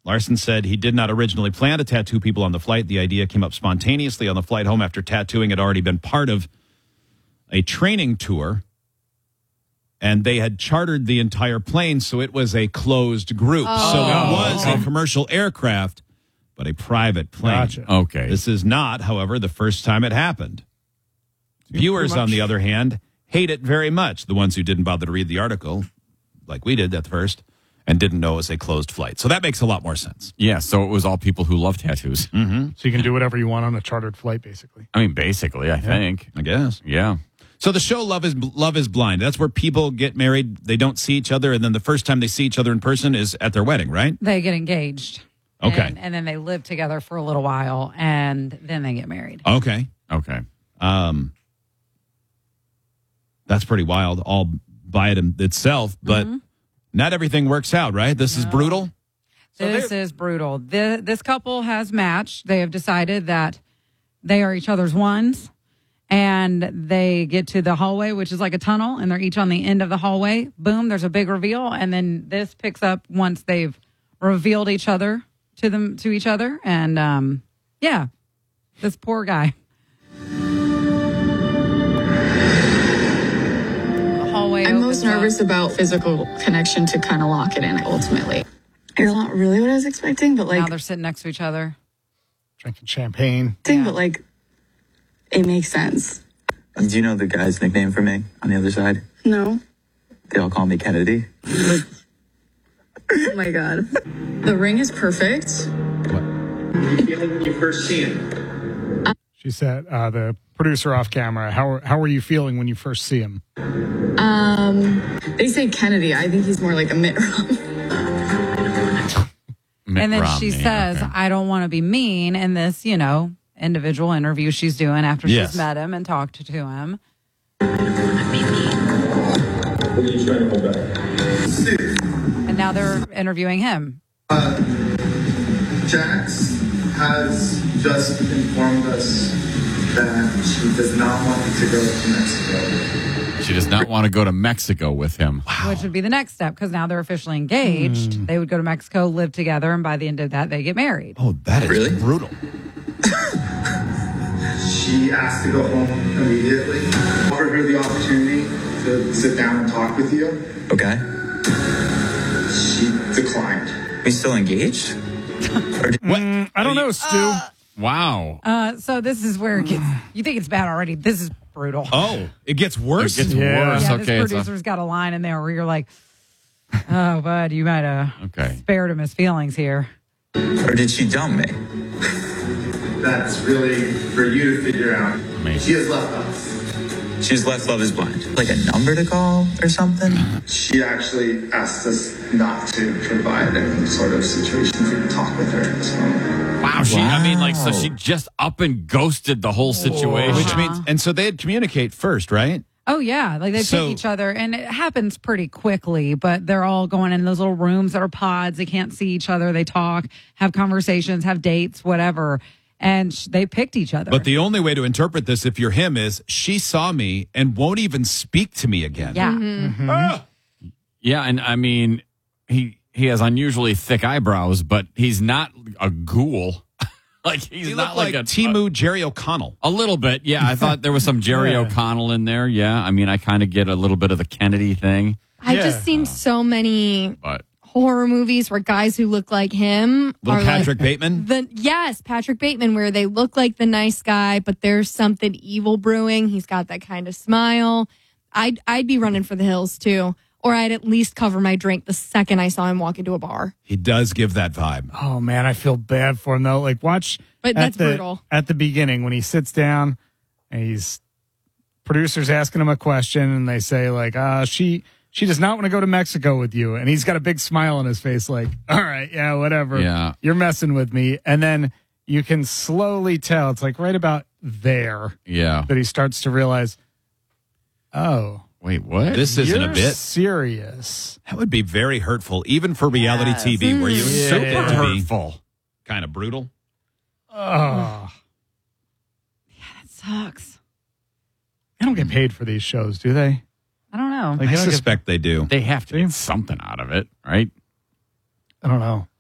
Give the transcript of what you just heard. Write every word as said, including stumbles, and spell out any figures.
Larson said he did not originally plan to tattoo people on the flight. The idea came up spontaneously on the flight home after tattooing had already been part of a training tour. And they had chartered the entire plane, so it was a closed group. Oh. So it was a commercial aircraft, but a private plane. Gotcha. Okay. This is not, however, the first time it happened. Viewers, on the other hand, hate it very much. The ones who didn't bother to read the article, like we did at first, and didn't know it was a closed flight. So that makes a lot more sense. Yeah, so it was all people who love tattoos. Mm-hmm. So you can do whatever you want on a chartered flight, basically. I mean, basically, I think. I guess. Yeah. So the show Love is Love is Blind. That's where people get married. They don't see each other, and then the first time they see each other in person is at their wedding, right? They get engaged. Okay. And, and then they live together for a little while, and then they get married. Okay. Okay. Um, that's pretty wild, all by it in itself, but Mm-hmm. not everything works out, right? This is brutal. So This is brutal. The, this couple has matched. They have decided that they are each other's ones. And they get to the hallway, which is like a tunnel, and they're each on the end of the hallway. Boom, there's a big reveal. And then this picks up once they've revealed each other to them to each other. And um, yeah, this poor guy. The hallway. I'm most opens up. nervous about physical connection to kind of lock it in ultimately. It's not really what I was expecting, but Now like, they're sitting next to each other. Drinking champagne. thing, but like, it makes sense. Do you know the guy's nickname for me on the other side? No. They all call me Kennedy. Oh my God. The ring is perfect. When you first see him. She said, uh, the producer off camera, how, how were you feeling when you first see him? Um, they say Kennedy. I think he's more like a Mitt Romney. Mitt And then Romney, she says, okay. I don't want to be mean in this, you know, individual interview she's doing after Yes. she's met him and talked to him. What are you trying to hold back? And now they're interviewing him. Jax has just informed us that she does not want to go to Mexico. She does not want to go to Mexico with him. Which would be the next step because now they're officially engaged. Hmm. They would go to Mexico, live together, and by the end of that, they get married. Oh, that is Really? brutal. She asked to go home immediately. Offered her the opportunity to sit down and talk with you. Okay. She declined. We still engaged? Or did- Mm, I don't know, Stu. Wow. Uh, so this is where it gets, you think it's bad already. This is brutal. Oh, it gets worse? It gets Yeah. worse. yeah, okay. this it's a- producer's got a line in there where you're like, oh, bud, you might have Okay. spared him his feelings here. or did she dump me? That's really for you to figure out. mean- She has left us. She's left Love is Blind. Like a number to call or something? She actually asked us not to provide any sort of situation for you to talk with her at this moment. Wow. She, I mean, like, so Wow. she just up and ghosted the whole situation. Which means, and so they'd communicate first, right? Oh, yeah. Like they So- pick each other, and it happens pretty quickly, but they're all going in those little rooms that are pods. They can't see each other. They talk, have conversations, have dates, whatever. And sh- they picked each other. But the only way to interpret this, if you're him, is she saw me and won't even speak to me again. yeah. Ah! Yeah, and I mean, he he has unusually thick eyebrows, but he's not a ghoul. like he's He not looked like, like, a Timu Jerry O'Connell. A little bit, yeah. I thought there was some Jerry Yeah. O'Connell in there. Yeah, I mean, I kind of get a little bit of the Kennedy thing, I've Yeah. just seen so many but horror movies where guys who look like him Little are Patrick like Bateman. the yes, Patrick Bateman, where they look like the nice guy, but there's something evil brewing. He's got that kind of smile. I'd I'd be running for the hills too, or I'd at least cover my drink the second I saw him walk into a bar. He does give that vibe. Oh, man, I feel bad for him, though. Like, watch But at that's the, brutal. at the beginning when he sits down and he's producers asking him a question and they say, like, uh, she she does not want to go to Mexico with you. And he's got a big smile on his face, like, all right, yeah, whatever. Yeah. You're messing with me. And then you can slowly tell, it's like right about there yeah. that he starts to realize, oh, Wait, what? This isn't you're a bit. serious. That would be very hurtful, even for reality T V, where you assume Yeah. it to be hurtful. kind of brutal. Oh, That sucks. they don't get paid for these shows, do they? I don't know. Like, I they don't get- suspect they do. They have to get something out of it, right? I don't know.